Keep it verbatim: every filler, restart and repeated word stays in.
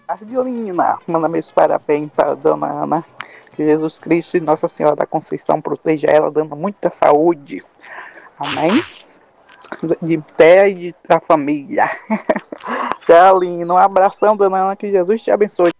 Violina, manda meus parabéns para a dona Ana. Que Jesus Cristo e Nossa Senhora da Conceição proteja ela, dando muita saúde. Amém? De pé e de, da família. Tchau, lindo. Um abração, dona Ana. Que Jesus te abençoe.